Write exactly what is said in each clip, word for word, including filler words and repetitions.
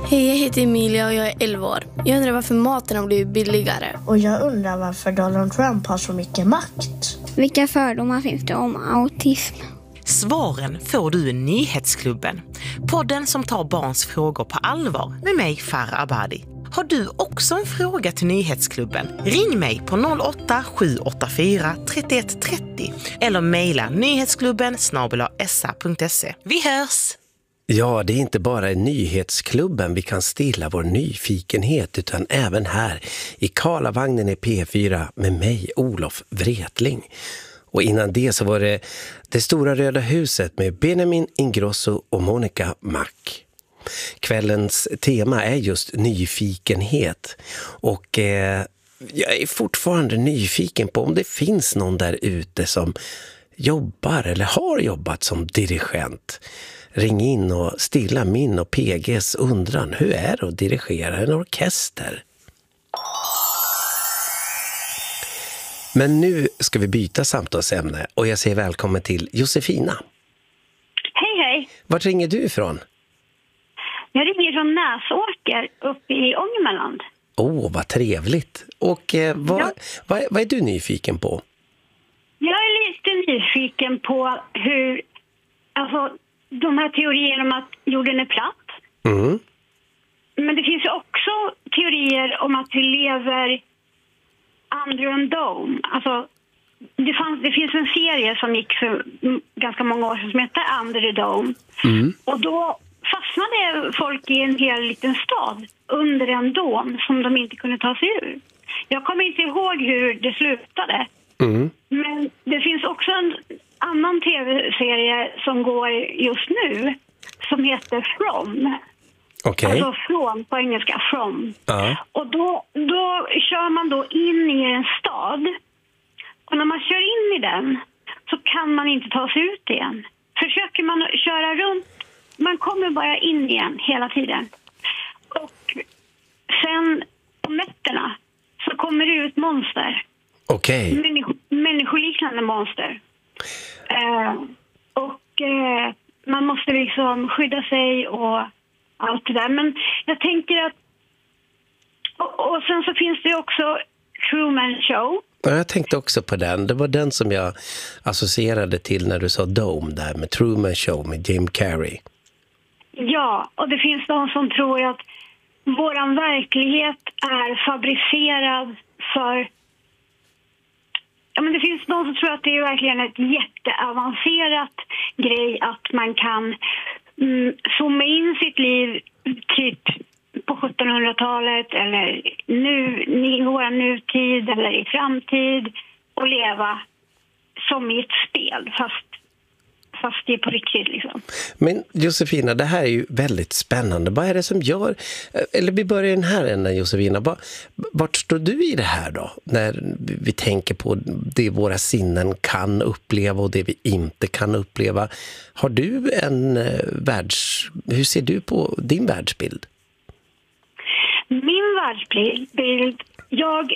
Hej, jag heter Emilia och jag är elva år. Jag undrar varför maten har blivit billigare. Och jag undrar varför Donald Trump har så mycket makt. Vilka fördomar finns det om autism? Svaren får du i Nyhetsklubben. Podden som tar barns frågor på allvar med mig, Farah Abadi. Har du också en fråga till Nyhetsklubben? Ring mig på noll åtta sju åtta fyra tre ett tre noll eller mejla nyhetsklubben snabel-a s a punkt se. Vi hörs! Ja, det är inte bara i Nyhetsklubben vi kan stilla vår nyfikenhet utan även här i Karlavagnen i P fyra med mig, Olof Wretling. Och innan det så var det Det stora röda huset med Benjamin Ingrosso och Monica Mack. Kvällens tema är just nyfikenhet och eh, jag är fortfarande nyfiken på om det finns någon där ute som jobbar eller har jobbat som dirigent. Ring in och stilla min och P G:s undran. Hur är det att dirigera en orkester? Men nu ska vi byta samtalsämne och jag säger välkommen till Josefina. Hej, hej. Vart ringer du ifrån? Jag ringer från Näsåker uppe i Ångermanland. Åh, oh, vad trevligt. Och eh, vad, Ja. vad, vad är du nyfiken på? Jag är lite nyfiken på hur, alltså de här teorierna om att jorden är platt. Mm. Men det finns ju också teorier om att vi lever under en dome. Alltså, det, fanns, det finns en serie som gick för ganska många år sedan som heter Under the Dome. Mm. Och då fastnade folk i en hel liten stad under en dom som de inte kunde ta sig ur. Jag kommer inte ihåg hur det slutade. Mm. Men det finns också en annan tv-serie som går just nu som heter From. Okej. Alltså från på engelska, from. Ja. Och då, då kör man då in i en stad. Och när man kör in i den så kan man inte ta sig ut igen. Försöker man köra runt, man kommer bara in igen hela tiden. Och sen på nätterna så kommer det ut monster. Okej. Människ- människoliknande monster. Eh, och eh, man måste liksom skydda sig och allt det där. Men jag tänker att... Och, och sen så finns det också Truman Show. Ja, jag tänkte också på den. Det var den som jag associerade till när du sa Dome där med Truman Show med Jim Carrey. Ja, och det finns de som tror att våran verklighet är fabricerad för... Ja, men det finns de som tror att det är verkligen ett jätteavancerat grej att man kan mm, zooma in sitt liv typ på sjuttonhundratalet eller nu, i vår nutid eller i framtid och leva som i ett spel fast, fast det är på riktigt liksom. Men Josefina, det här är ju väldigt spännande. Vad är det som gör, eller vi börjar i den här änden Josefina, Var, vart står du i det här då? När vi tänker på det våra sinnen kan uppleva och det vi inte kan uppleva. Har du en eh, världs, hur ser du på din världsbild? Min världsbild, jag,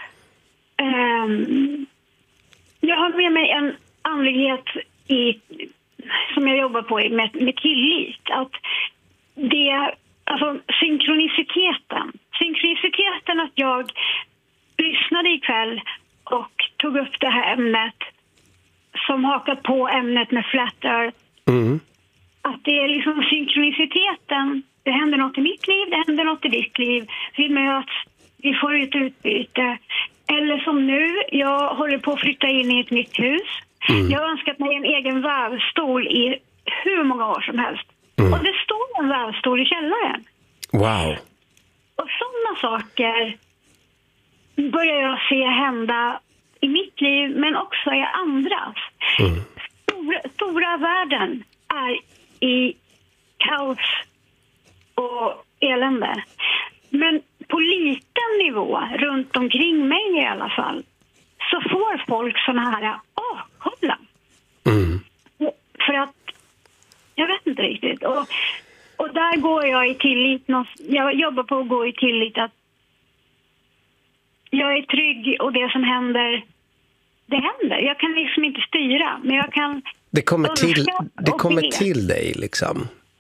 ähm, jag har med mig en andlighet i, som jag jobbar på med, med tillit. Att det, alltså synkroniciteten. Synkroniciteten att jag lyssnade ikväll och tog upp det här ämnet som hakar på ämnet med Flat Earth. Mm. Att det är liksom synkroniciteten. Det händer något i mitt liv, det händer något i ditt liv. Vi möts, vi får ett utbyte. Eller som nu, jag håller på att flytta in i ett nytt hus. Mm. Jag har önskat mig en egen vävstol i hur många år som helst. Mm. Och det står en vävstol i källaren. Wow. Och sådana saker börjar jag se hända i mitt liv men också i andras. Mm. Stora, stora världen är i kaos och elände. Men på liten nivå, runt omkring mig i alla fall, så får folk såna här avkoppla. Mm. För att, jag vet inte riktigt. Och, och där går jag i tillit. Jag jobbar på att gå i tillit att jag är trygg och det som händer, det händer. Jag kan liksom inte styra, men jag kan... Det kommer till, det kommer till dig liksom.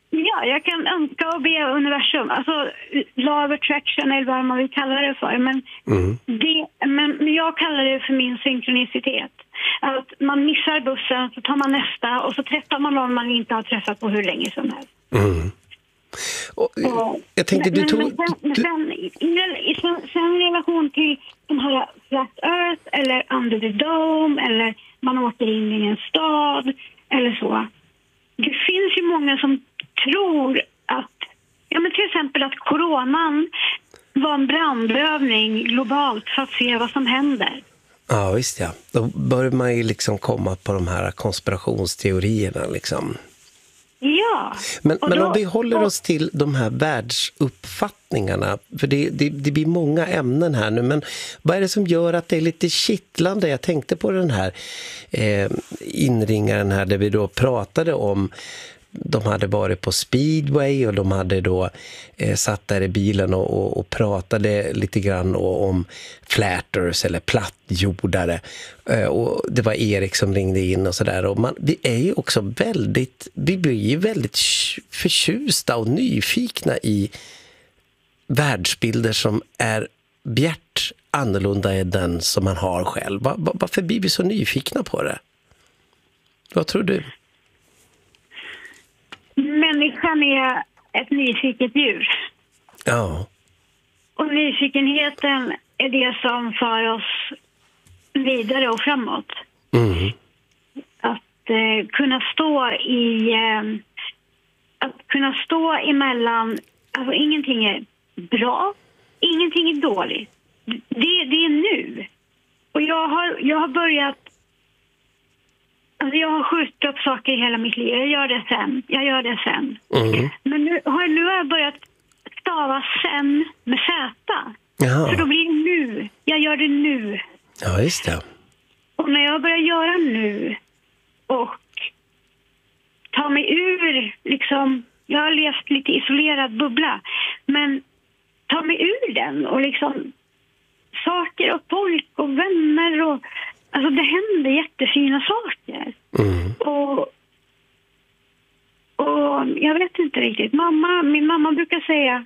Ja, jag kan önska och be universum. Alltså law of attraction eller vad man vill kalla det för. Men, Mm. det, men, men jag kallar det för min synkronicitet. Att man missar bussen, så tar man nästa och så träffar man någon man inte har träffat på hur länge som helst. Mm. Och, Och, jag tänkte, du men, tog... men, sen, men du, sen, i, i, sen, sen i relation till de här Flat Earth eller Under the Dome eller man åker in i en stad eller så. Det finns ju många som tror att, ja men till exempel att coronan var en brandövning globalt för att se vad som händer. ja, visst ja. Då börjar man ju liksom komma på de här konspirationsteorierna liksom. Ja. Men, Och men då- om vi håller oss till de här världsuppfattningarna, för det, det, det blir många ämnen här nu, men vad är det som gör att det är lite kittlande? Jag tänkte på den här eh, inringaren här där vi då pratade om, de hade varit på speedway och de hade då eh, satt där i bilen och, och, och pratade lite grann och, om flatters eller plattjordare. Eh, och det var Erik som ringde in och sådär. Och man, vi är ju också väldigt, vi blir ju väldigt förtjusta och nyfikna i världsbilder som är bjärt annorlunda än den som man har själv. Var, var, varför blir vi så nyfikna på det? Vad tror du? Människan är ett nyfiket djur. Ja. Och nyfikenheten är det som för oss vidare och framåt. Mm. Att eh, kunna stå i... Eh, att kunna stå emellan... Alltså ingenting är bra, ingenting är dåligt. Det, det är nu. Och jag har, jag har börjat... Alltså jag har skjutit upp saker i hela mitt liv. Jag gör det sen. Jag gör det sen. Mm. Men nu har, nu har jag börjat stava sen med Z. Jaha. För då blir det nu. Jag gör det nu. Ja, just det. Och när jag börjar göra nu och ta mig ur, liksom, jag har levt lite isolerad bubbla, men ta mig ur den och liksom saker och folk och vänner och alltså det händer jättefina saker. Mm. Och, och jag vet inte riktigt. Mamma, min mamma brukar säga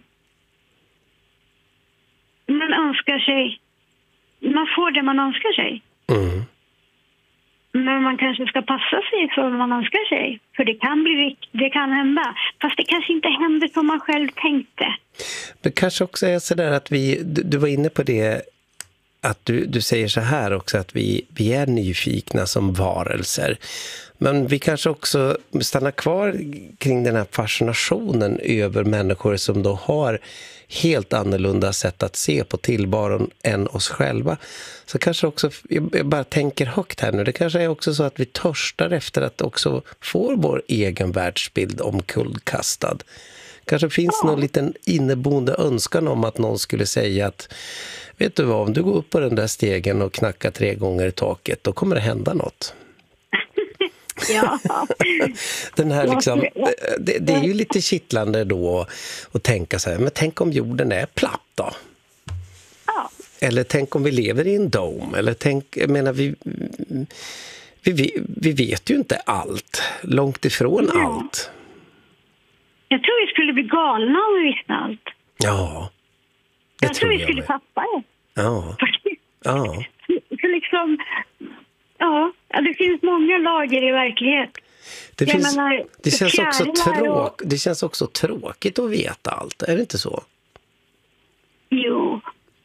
man önskar sig, man får det man önskar sig. Mm. Men man kanske ska passa sig för vad man önskar sig. För det kan bli, det kan hända. Fast det kanske inte händer som man själv tänkte. Det kanske också är så där att vi, du, du var inne på det, att du, du säger så här också, att vi, vi är nyfikna som varelser. Men vi kanske också stannar kvar kring den här fascinationen över människor som då har helt annorlunda sätt att se på tillvaron än oss själva. Så kanske också, jag bara tänker högt här nu, det kanske är också så att vi törstar efter att också få vår egen världsbild omkullkastad. Kanske finns ja. någon liten inneboende önskan om att någon skulle säga att vet du vad, om du går upp på den där stegen och knackar tre gånger i taket, då kommer det hända något. Ja. Den här liksom, det, det är ju lite kittlande då att tänka så här, men tänk om jorden är platt då? Ja. Eller tänk om vi lever i en dome? Eller tänk, jag menar, vi, vi, vi vet ju inte allt. Långt ifrån ja. allt. Jag tror vi skulle bli galna om vi visste allt. Ja. Det jag tror vi skulle med. tappa det. Ja. Ja. Så liksom, ja, det finns många lager i verklighet. Det, finns, menar, det, känns också tråk, och... det känns också tråkigt att veta allt, är det inte så? Jo.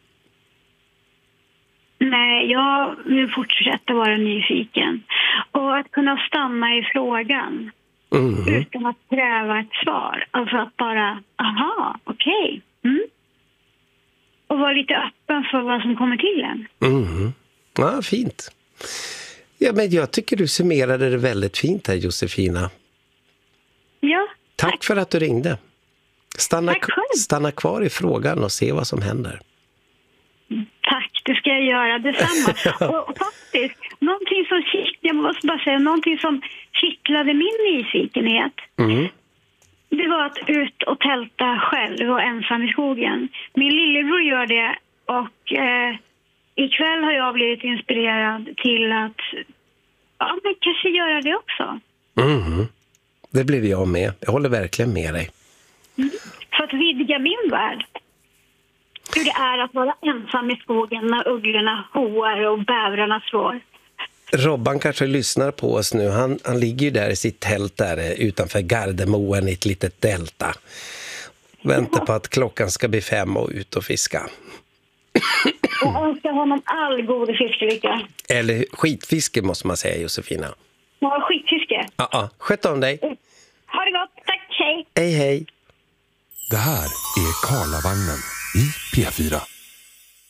Nej, jag vill fortsätta vara nyfiken. Och att kunna stanna i frågan mm. utan att kräva ett svar. Alltså att bara, aha, okej. Okay. Mm. Och vara lite öppen för vad som kommer till en. Mm. Ja, fint. Ja, men jag tycker du summerade det väldigt fint här, Josefina. Ja. Tack, tack för att du ringde. Stanna, tack själv. Stanna kvar i frågan och se vad som händer. Tack, det ska jag göra. Detsamma. och, och faktiskt, någonting som jag måste bara säga, någonting som kittlade min nyfikenhet. Mm. Det var att ut och tälta själv och ensam i skogen. Min lillebror gör det och eh, ikväll har jag blivit inspirerad till att ja, men kanske göra det också. Mm. det blev jag med. Jag håller verkligen med dig. Mm. För att vidga min värld. Hur det är att vara ensam i skogen när ugglorna hoar och bävrarna slår. Robban kanske lyssnar på oss nu. Han, han ligger ju där i sitt tält där utanför Gardermoen i ett litet delta. Väntar på att klockan ska bli fem och ut och fiska. Jag önskar honom all god fiskelycka. Eller skitfiske måste man säga, Josefina. Ja, skitfiske. Ja, ja. Sköt om dig. Ha det gott. Tack, hej. Hej, hej. Det här är Karlavagnen i P fyra.